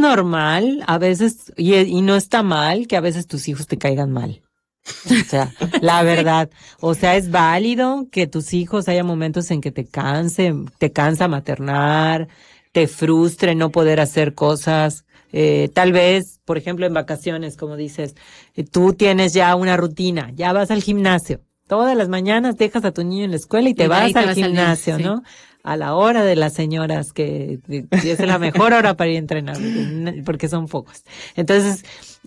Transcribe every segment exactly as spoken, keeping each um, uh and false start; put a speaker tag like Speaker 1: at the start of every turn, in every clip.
Speaker 1: normal, a veces, y, y no está mal que a veces tus hijos te caigan mal. O sea, la verdad, o sea, es válido que tus hijos haya momentos en que te canse, te cansa maternar, te frustre no poder hacer cosas. Eh, tal vez, por ejemplo, en vacaciones, como dices, eh, tú tienes ya una rutina, ya vas al gimnasio. Todas las mañanas dejas a tu niño en la escuela y te
Speaker 2: Y
Speaker 1: vas
Speaker 2: te
Speaker 1: al
Speaker 2: vas
Speaker 1: gimnasio,
Speaker 2: al día,
Speaker 1: ¿no? A la hora de las señoras, que, que es la mejor hora para ir a entrenar, porque son pocos. Entonces,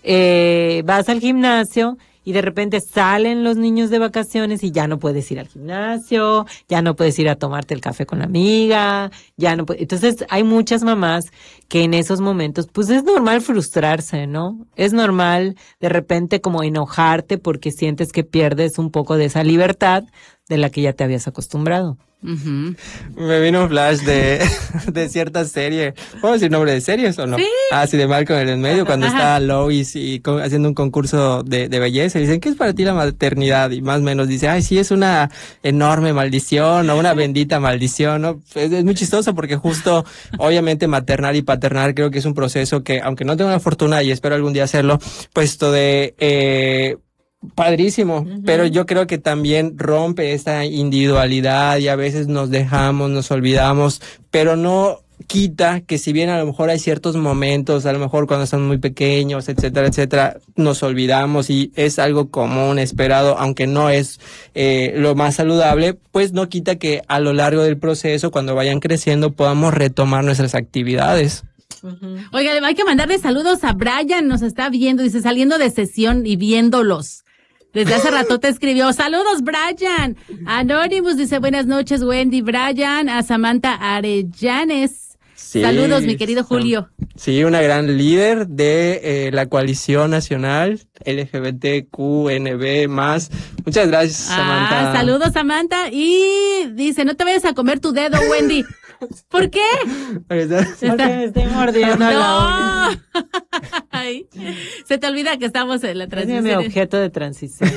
Speaker 1: eh, vas al gimnasio y de repente salen los niños de vacaciones y ya no puedes ir al gimnasio, ya no puedes ir a tomarte el café con la amiga, ya no puedes. Entonces, hay muchas mamás que en esos momentos, pues es normal frustrarse, ¿no? Es normal de repente como enojarte porque sientes que pierdes un poco de esa libertad de la que ya te habías acostumbrado.
Speaker 2: Uh-huh.
Speaker 3: Me vino un flash de, de cierta serie. ¿Puedo decir nombre de series o no?
Speaker 2: Sí.
Speaker 3: Ah, sí, de Malcolm en el medio, cuando
Speaker 2: Ajá.
Speaker 3: está Lois y con, haciendo un concurso de, de belleza. Y dicen, ¿qué es para ti la maternidad? Y más o menos dice, ay, sí, es una enorme maldición o una bendita maldición, ¿no? Es, es muy chistoso porque justo, obviamente, maternar y paternar creo que es un proceso que, aunque no tengo la fortuna y espero algún día hacerlo, pues esto de... Eh, padrísimo, uh-huh. Pero yo creo que también rompe esta individualidad y a veces nos dejamos, nos olvidamos, pero no quita que si bien a lo mejor hay ciertos momentos, a lo mejor cuando son muy pequeños, etcétera, etcétera, nos olvidamos y es algo común, esperado, aunque no es eh, lo más saludable, pues no quita que a lo largo del proceso, cuando vayan creciendo, podamos retomar nuestras actividades.
Speaker 2: Uh-huh. Oiga, hay que mandarle saludos a Brian, nos está viendo, dice, saliendo de sesión y viéndolos. Desde hace rato te escribió, saludos Brian. Anonymous dice, buenas noches Wendy, Brian. A Samantha Arellanes. Sí, saludos mi querido Julio.
Speaker 3: Sí, una gran líder de eh, la coalición nacional L G B T Q N B más. Muchas gracias, Samantha.
Speaker 2: Ah, saludos Samantha. Y dice, no te vayas a comer tu dedo, Wendy. ¿Por qué?
Speaker 1: Porque me estoy mordiendo
Speaker 2: no.
Speaker 1: la uña.
Speaker 2: Ay, se te olvida que estamos en la transición.
Speaker 1: Es mi objeto de transición.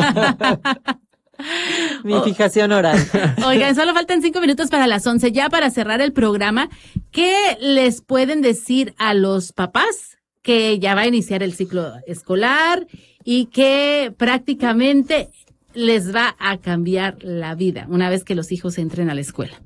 Speaker 1: Mi oh. fijación oral.
Speaker 2: Oigan, solo faltan cinco minutos para las once. Ya para cerrar el programa, ¿qué les pueden decir a los papás que ya va a iniciar el ciclo escolar y que prácticamente les va a cambiar la vida una vez que los hijos entren a la escuela?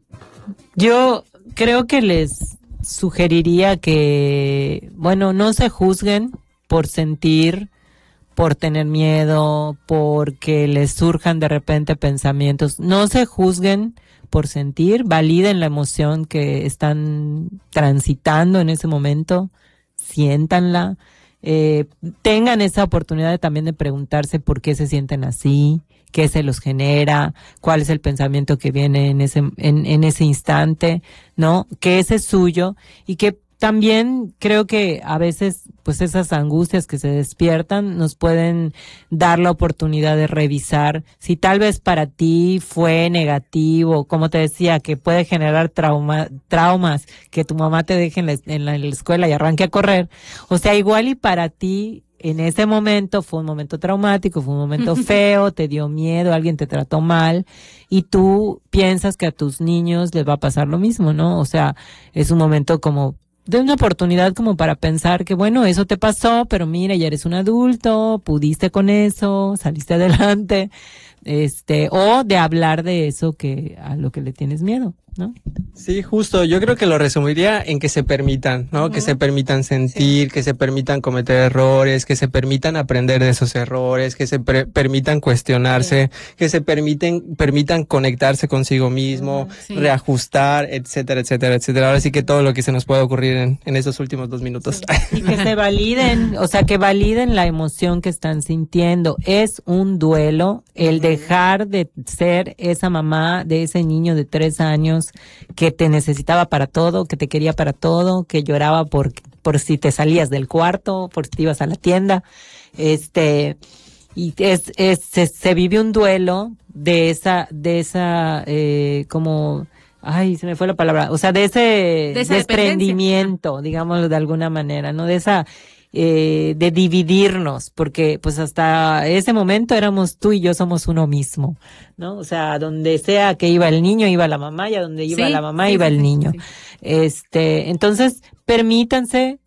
Speaker 1: Yo creo que les sugeriría que, bueno, no se juzguen por sentir, por tener miedo, porque les surjan de repente pensamientos. No se juzguen por sentir, validen la emoción que están transitando en ese momento, siéntanla, eh, tengan esa oportunidad de, también de preguntarse por qué se sienten así, qué se los genera, cuál es el pensamiento que viene en ese, en, en ese instante, ¿no? Que ese es suyo y que también creo que a veces, pues esas angustias que se despiertan nos pueden dar la oportunidad de revisar si tal vez para ti fue negativo, como te decía, que puede generar trauma, traumas, que tu mamá te deje en la, en la, en la escuela y arranque a correr. O sea, igual y para ti en ese momento fue un momento traumático, fue un momento feo, te dio miedo, alguien te trató mal y tú piensas que a tus niños les va a pasar lo mismo, ¿no? O sea, es un momento como de una oportunidad como para pensar que bueno, eso te pasó, pero mira, ya eres un adulto, pudiste con eso, saliste adelante, este, o de hablar de eso que a lo que le tienes miedo, ¿no?
Speaker 3: Sí, justo, yo creo que lo resumiría en que se permitan, ¿no? Uh-huh. Que se permitan sentir, sí. Que se permitan cometer errores, que se permitan aprender de esos errores, que se pre- permitan cuestionarse, sí. Que se permiten, permitan conectarse consigo mismo, uh-huh. Sí. Reajustar, etcétera, etcétera, etcétera. Ahora sí que todo lo que se nos puede ocurrir en, en esos últimos dos minutos.
Speaker 1: Sí. Y que se validen, o sea, que validen la emoción que están sintiendo. Es un duelo el dejar de ser esa mamá de ese niño de tres años que te necesitaba para todo, que te quería para todo, que lloraba por, por si te salías del cuarto, por si te ibas a la tienda, este, y es, es, se, se vive un duelo de esa, de esa, eh, como, ay, se me fue la palabra, o sea, de ese
Speaker 2: de
Speaker 1: desprendimiento, digámoslo de alguna manera, ¿no? De esa, eh, de dividirnos, porque pues hasta ese momento éramos tú y yo somos uno mismo, ¿no? O sea, donde sea que iba el niño, iba la mamá, y a donde iba
Speaker 2: sí,
Speaker 1: la mamá,
Speaker 2: sí,
Speaker 1: iba
Speaker 2: sí,
Speaker 1: el
Speaker 2: sí,
Speaker 1: niño.
Speaker 2: Sí.
Speaker 1: Este, entonces, permítanse